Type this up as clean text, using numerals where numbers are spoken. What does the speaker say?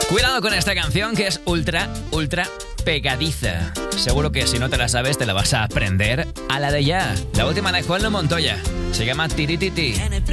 Cuidado con esta canción que es ultra pegadiza. Seguro que si no te la sabes te la vas a aprender a la de ya. La última de Juan Lo Montoya. Se llama Tirititi.